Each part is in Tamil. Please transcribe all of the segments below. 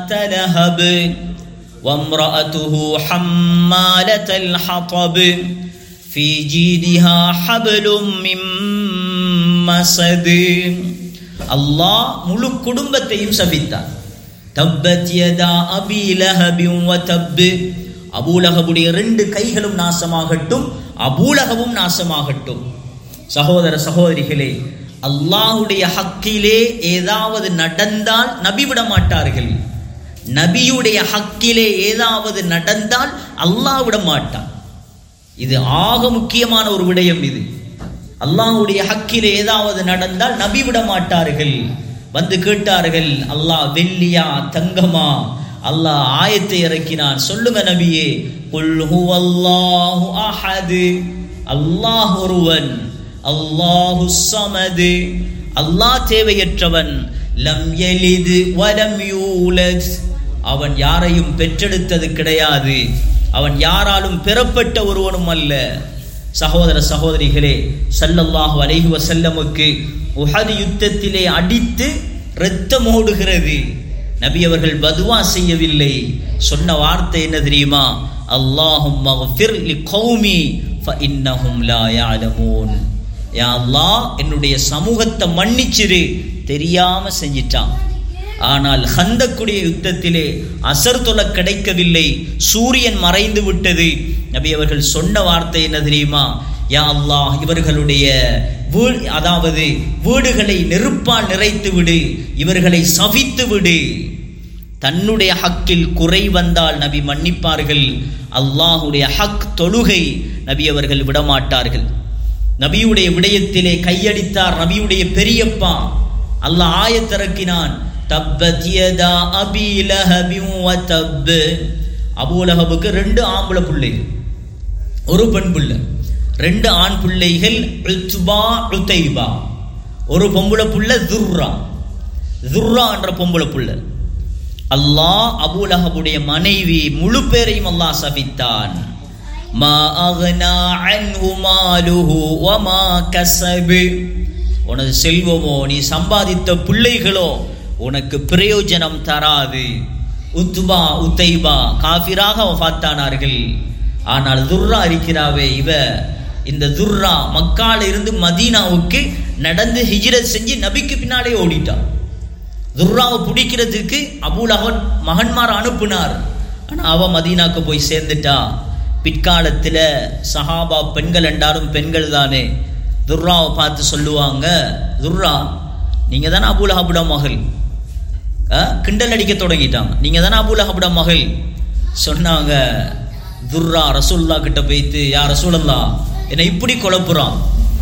لهب وامرأته حمالة الحطب في جيدها حبل من مسد. அல்லாஹ் முழு குடும்பத்தையும் சபித்தார். தப்பத் யதா அபி லஹபின் வ தப். அபூலஹபுடைய 2 கைகளும் நாசமாகட்டும், அபூலஹபும் நாசமாகட்டும். சகோதர சகோதரிகளே, அல்லாஹ்வுடைய ஹக்கிலே ஏதாவது நடந்தால் நபி விட மாட்டார்கள். நபியுடைய ஹக்கிலே ஏதாவது நடந்தால் அல்லாஹ் விட மாட்டான். இது ஆக முக்கியமான ஒரு விடயம். இது அல்லாஹ்வுடைய ஹக்கிலே ஏதாவது நடந்தால் நபி விட மாட்டார்கள். வந்து கேட்டார்கள், அல்லாஹ் வெள்ளியா தங்கமா? அல்லாஹ் ஆயத்தை இறக்கினான். சொல்லுங்க நபியே, குல் ஹுவல்லாஹு அஹத், அல்லாஹ் ஒருவன், அல்லாஹு ஸமது, அல்லாஹ் தேவையற்றவன், லம் யலித் வலம் யூலத், அவன் யாரையும் பெற்றெடுத்தது கிடையாது, அவன் யாராலும் பெறப்பட்ட ஒருவனும் அல்ல. சகோதர சகோதரிகளே, ஸல்லல்லாஹு அலைஹி வஸல்லமுக்கு உஹது யுத்தத்திலே அடித்து இரத்தம் ஓடுகிறது. நபி அவர்கள் பதுவா செய்யவில்லை. சொன்ன வார்த்தை என்ன தெரியுமா? அல்லாஹும்ம ஃபிர் லிகௌமி ஃபஇன்னஹும் லா யஅலமூன். யா அல்லாஹ், என்னுடைய சமூகத்தை மன்னிச்சிரு, தெரியாம செஞ்சிட்டான். ஆனால் ஹந்தக்குடைய யுத்தத்திலே அசர் தொலை கிடைக்கவில்லை, சூரியன் மறைந்து விட்டது. நபி அவர்கள் சொன்ன வார்த்தை என்ன தெரியுமா? யா அல்லாஹ், இவர்களுடைய அதாவது வீடுகளை நெருப்பால் நிறைத்து விடு, இவர்களை சபித்து விடு. தன்னுடைய ஹக்கில் குறை வந்தால் நபி மன்னிப்பார்கள். அல்லாஹுடைய ஹக் தொழுகை நபி அவர்கள் விடமாட்டார்கள். நபியுடைய விடயத்திலே கையடித்தார் நபியுடைய பெரியப்பா. அல்லாஹ் ஆயத்திறக்கினான், தப்பத் யதா அபி லஹபின் வ தப். அபூலஹபுக்கு 2 ஆம்பளை பிள்ளைகள், ஒரு பெண் பிள்ளை. 2 ஆண் பிள்ளைகள், உத்பா உதைபா. ஒரு பொம்பளை பிள்ளை துர்ரா. துர்ரா என்ற பொம்பளை பிள்ளை. அல்லாஹ் அபூலஹபுடைய மனைவி முழு பேரையும் அல்லாஹ் சபித்தான். மா அக்னா அன்ஹு மாலுஹு வ மா கஸப். உனது செல்வமோ, நீ சம்பாதித்த பிள்ளைகளோ உனக்கு பிரயோஜனம் தராது. உத்பா உதைபா காஃபிராக வஃபாத்தானார்கள். ஆனால் துர்ரா இருக்கிறாவே, இந்த துர்ரா மக்கால இருந்து மதீனாவுக்கு நடந்து ஹிஜ்ரத் செஞ்சு நபிக்கு பின்னாலே ஓடிட்டான். துர்ராவை பிடிக்கிறதுக்கு அபூலஹப் மகன்மார் அனுப்புனார். ஆனால் அவ மதீனாவுக்கு போய் சேர்ந்துட்டா. பிற்காலத்தில் சஹாபா பெண்கள் என்றாலும் பெண்கள் தானே, துர்ராவை பார்த்து சொல்லுவாங்க, துர்ரா நீங்க தானே அபூலஹபுட மகள். கிண்டல் அடிக்க தொடங்கிட்டாங்க, நீங்க தானே அபூலஹபுட மகள். சொன்னாங்க துர்ரா ரசூலுல்லாஹ் கிட்ட போய்த்து, யா ரசூலுல்லாஹ் என்னை இப்படி குழப்புறான்.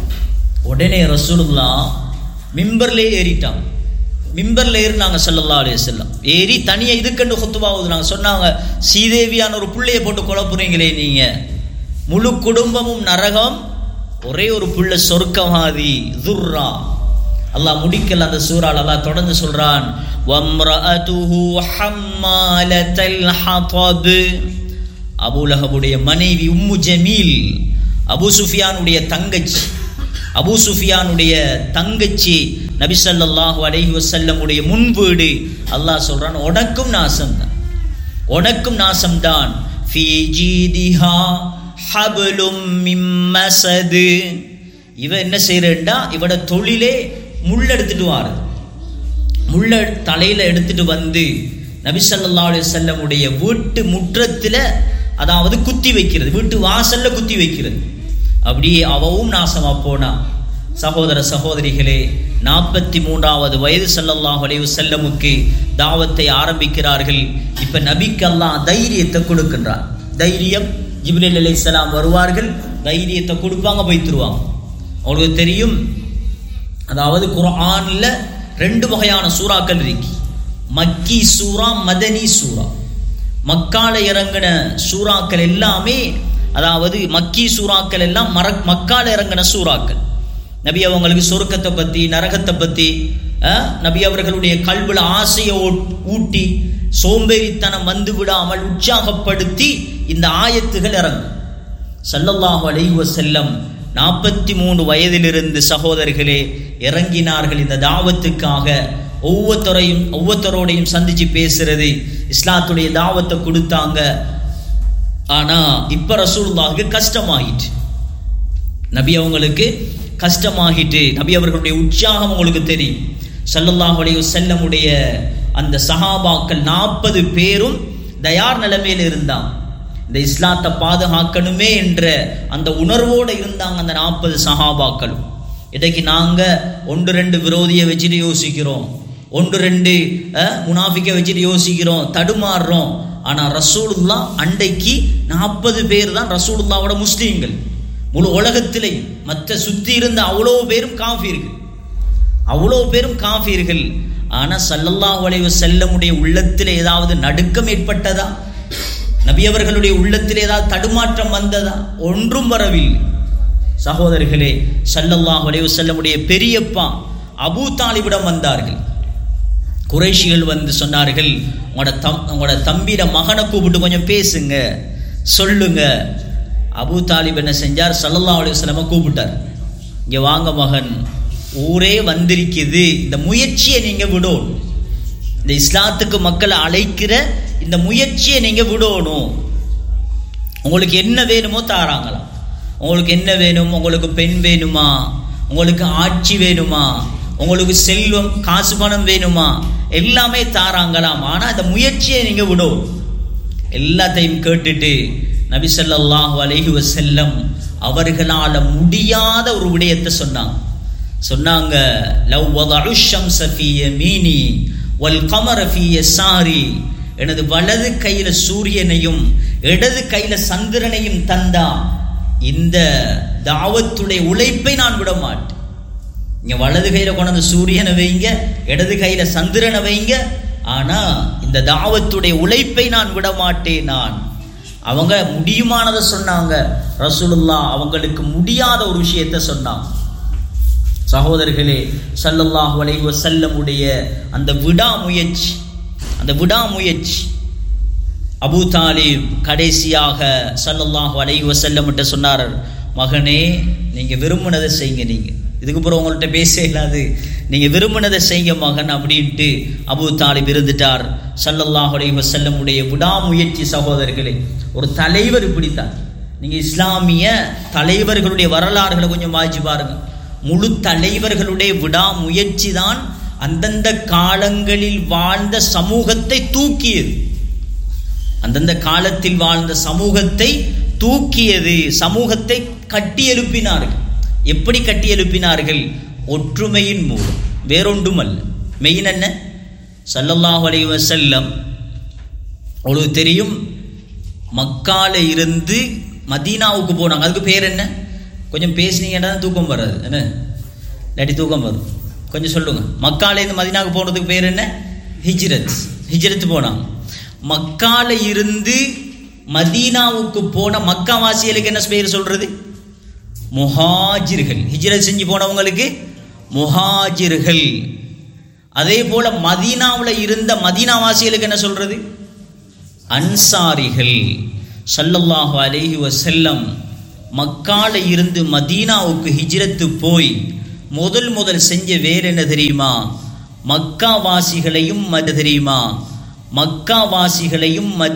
உடனே ரசூலுல்லாஹ் மிம்பர்லே ஏறிட்டாங்க. மிம்பர்ல ஏறினாங்க ஸல்லல்லாஹு அலைஹி வஸல்லம். ஏறி தனியா இதுக்கண்டு குத்துபா ஓதுனாங்க. சொன்னாங்க, சீதேவியான ஒரு புள்ளையை போட்டு குழப்புறீங்களே நீங்க, முழு குடும்பமும் நரகம், ஒரே ஒரு புள்ள சொர்க்கவாதி துர்ரா. அல்லாஹ் முடிக்கல அந்த சூறால. அல்லாஹ் தொடர்ந்து சொல்றான், வம்ரஅதுஹு ஹம்மாலத்தல் ஹதப். அபூலஹபுடைய மனைவி உம்மு ஜமீல், அபூ சுஃபியானுடைய தங்கச்சி. அபூ சுஃபியானுடைய தங்கச்சி நபி ஸல்லல்லாஹு அலைஹி வஸல்லமுடைய முன் வீடு. அல்லாஹ் சொல்றான், உனக்கும் நாசம்தான், உனக்கும் நாசம்தான். ஃபீ ஜீதிஹா ஹப்லும் மின் மஸத். இவ என்ன செய்யறா, இவட தொழிலே முள்ள எடுத்துட்டு வாரு. முள்ள தலையில எடுத்துட்டு வந்து நபி ஸல்லல்லாஹு அலைஹி வஸல்லமுடைய வீட்டு முற்றத்துல, அதாவது குத்தி வைக்கிறது, வீட்டு வாசல்ல குத்தி வைக்கிறது. அப்படியே அவவும் நாசமா போனா. சகோதர சகோதரிகளே, 43வது வயது ஸல்லல்லாஹு அலைஹி வஸல்லமுக்கு தாவத்தை ஆரம்பிக்கிறார்கள். இப்ப நபிக்கு அல்லாஹ் தைரியத்தை கொடுக்கின்றார். தைரியம், ஜிப்ரீல் அலைஹிஸ்ஸலாம் வருவார்கள், தைரியத்தை கொடுப்பாங்க, போய்த்துருவாங்க. அவங்களுக்கு தெரியும், அதாவது குர்ஆன்ல 2 வகையான சூறாக்கள் இருக்கு. மக்கி சூரா, மதனி சூரா. மக்கால இறங்கின சூறாக்கள் எல்லாமே, அதாவது மக்கி சூறாக்கள் எல்லாம் மக்கால இறங்கின சூறாக்கள். நபி அவங்களுக்கு சொர்க்கத்தை பத்தி, நரகத்தை பத்தி, நபி அவர்களுடைய கல்வில ஆசையை ஊட்டி சோம்பேறித்தனம் வந்து விடாமல் உற்சாகப்படுத்தி இந்த ஆயத்துகள் இறங்கும். ஸல்லல்லாஹு அலைஹி வஸல்லம் 43 வயதிலிருந்து சகோதரர்களே இறங்கினார்கள் இந்த தாவத்துக்காக. ஒவ்வொருத்தரோடையும் சந்திச்சு பேசுறது, இஸ்லாத்துடைய தாவத்தை கொடுத்தாங்க. ஆனா இப்ப ரசூலுல்லாஹ்க்கு கஷ்டமாயிட்டு, நபி அவங்களுக்கு கஷ்டமாகிட்டு, நபி அவர்களுடைய உற்சாகம் உங்களுக்கு தெரியும். ஸல்லல்லாஹு அலைஹி வஸல்லமுடைய அந்த சஹாபாக்கள் 40 பேரும் தயார் நிலைமையில் இருந்தாங்க. இந்த இஸ்லாத்தை பாதுகாக்கணுமே என்ற அந்த உணர்வோடு இருந்தாங்க அந்த 40 சஹாபாக்களும். இன்றைக்கு நாங்க 1-2 விரோதியை வச்சுட்டு யோசிக்கிறோம், 1-2 முனாஃபிக்கை வச்சுட்டு யோசிக்கிறோம், தடுமாறுறோம். ஆனா ரசூலுல்லாஹ் அன்றைக்கு 40 பேர் தான் ரசூலுல்லாவோட முஸ்லீம்கள். முழு உலகத்திலேயும் மற்ற சுத்தி இருந்த அவ்வளோ பேரும் காஃபிர்கள். ஆனா ஸல்லல்லாஹு அலைஹி வஸல்லமுடைய உள்ளத்தில் ஏதாவது நடுக்கம் ஏற்பட்டதா? நபி அவர்களுடைய உள்ளத்தில் ஏதாவது தடுமாற்றம் வந்ததா? ஒன்றும் வரவில்லை. சகோதரர்களே, ஸல்லல்லாஹு அலைஹி வஸல்லமுடைய பெரியப்பா அபூ தாலிபிடம் வந்தார்கள். குறைஷிகள் வந்து சொன்னார்கள், உங்களோட தம்பிட மகனை கூப்பிட்டு கொஞ்சம் பேசுங்க, சொல்லுங்க. அபூ தாலிப் என்ன செஞ்சார்? ஸல்லல்லாஹு அலைஹி வஸல்லம் கூப்பிட்டார். இங்க வாங்க மகன், ஊரே வந்திருக்குது, இந்த முயற்சியை நீங்க விடணும், இந்த இஸ்லாத்துக்கு மக்களை அழைக்கிற இந்த முயற்சியை நீங்க விடணும். உங்களுக்கு என்ன வேணுமோ தாராங்களாம். உங்களுக்கு என்ன வேணும்? உங்களுக்கு பெண் வேணுமா? உங்களுக்கு ஆட்சி வேணுமா? உங்களுக்கு செல்வம் காசு பணம் வேணுமா? எல்லாமே தாராங்களாம். ஆனா இந்த முயற்சியை நீங்க விடணும். எல்லாத்தையும் கேட்டுட்டு நபி ஸல்லல்லாஹு அலைஹி வஸல்லம் அவர்களால முடியாத ஒரு விடயத்தை சொன்னாங்க. லவ் வதஉ ஷம்ஸ ஃபீ யமீனி வல் கமர ஃபீ யஸாரி, எனது வலது கையில சூரியனையும் இடது கையில சந்திரனையும் தந்தா இந்த தாவத்துடைய உழைப்பை நான் விட மாட்டேன். இங்க வலது கையில கொண்டு சூரியனை வைங்க, இடது கையில சந்திரனை வைங்க, ஆனா இந்த தாவத்துடைய உழைப்பை நான் விட மாட்டேன். அவங்க முடியுமானதை சொன்னாங்க. ரசூலுல்லாஹ் அவங்களுக்கு முடியாத ஒரு விஷயத்தை சொன்னாங்க. சகோதரர்களே, ஸல்லல்லாஹு அலைஹி வஸல்லமுடைய அந்த விடாமுயற்சி அபூ தாலிப் கடைசியாக ஸல்லல்லாஹு அலைஹி வஸல்லம் கிட்ட சொன்னார், மகனே நீங்க விரும்பினதை செய்யுங்க, நீங்க இதுக்கு அப்புறம் உங்கள்கிட்ட பேச இல்லாது, நீங்க விரும்பினதை செய்யுங்க மகன் அப்படின்ட்டு அபூ தாலிப் இருந்துட்டார். ஸல்லல்லாஹு அலைஹி வஸல்லமுடைய விடாமுயற்சி. சகோதரர்களே, ஒரு தலைவர் இப்படித்தான். நீங்க இஸ்லாமிய தலைவர்களுடைய வரலாறுகளை கொஞ்சம் வாசிச்சு பாருங்க. முழு தலைவர்களுடைய விடாமுயற்சி தான் அந்தந்த காலங்களில் வாழ்ந்த சமூகத்தை தூக்கியது. அந்தந்த காலத்தில் வாழ்ந்த சமூகத்தை தூக்கியது, சமூகத்தை கட்டி எழுப்பினார்கள். எப்படி கட்டி எழுப்பினார்கள்? ஒற்றுமையின் மூலம், வேறொன்றும் அல்ல. மெயின் என்ன? ஸல்லல்லாஹு அலைஹி வஸல்லம் உங்களுக்கு தெரியும், மக்கால இருந்து மதீனாவுக்கு போனாங்க. அதுக்கு பேர் என்ன? கொஞ்சம் பேசினீங்கன்னா தூக்கம் வராது, என்ன இல்லாட்டி தூக்கம் வரும். கொஞ்சம் சொல்லுங்க. மக்கால இருந்து மதீனாவுக்கு போனதுக்கு பேர் என்ன? ஹிஜ்ரத் போனாங்க. மக்கால இருந்து மதீனாவுக்கு போன மக்காவாசிகளுக்கு என்ன பேர் சொல்றது? முஹாஜிர்கள். ஹிஜ்ரத் செஞ்சு போனவங்களுக்கு முஹாஜிர்கள். அதே போல மதீனாவில் இருந்த மதீனாவாசிகளுக்கு என்ன சொல்றது? அன்சாரிகள். ஸல்லல்லாஹு அலைஹி வஸல்லம் மக்கால இருந்து மதீனாவுக்கு ஹிஜ்ரத்து போய் முதல் செஞ்ச வேறு என்ன தெரியுமா? மக்காவாசிகளையும்